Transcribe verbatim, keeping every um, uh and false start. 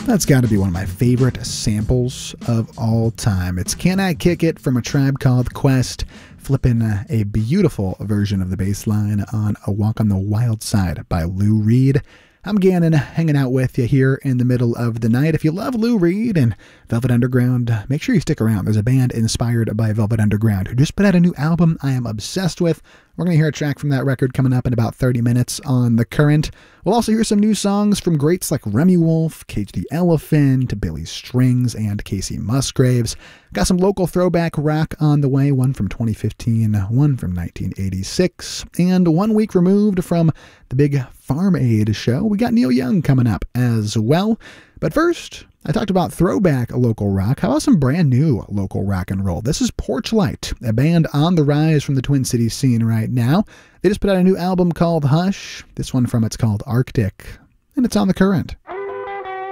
That's got to be one of my favorite samples of all time. It's Can I Kick It from A Tribe Called Quest, flipping a beautiful version of the bass line on A Walk on the Wild Side by Lou Reed. I'm Gannon, hanging out with you here in the middle of the night. If you love Lou Reed and Velvet Underground, make sure you stick around. There's a band inspired by Velvet Underground who just put out a new album I am obsessed with. We're going to hear a track from that record coming up in about thirty minutes on The Current. We'll also hear some new songs from greats like Remy Wolf, Cage the Elephant, Billy Strings, and Casey Musgraves. Got some local throwback rock on the way, one from twenty fifteen, one from nineteen eighty-six, and one week removed from the big Farm Aid show. We got Neil Young coming up as well. But first, I talked about throwback local rock. How about some brand new local rock and roll? This is Porchlight, a band on the rise from the Twin Cities scene right now. They just put out a new album called Hush. This one from it's called Arctic, and it's on The Current.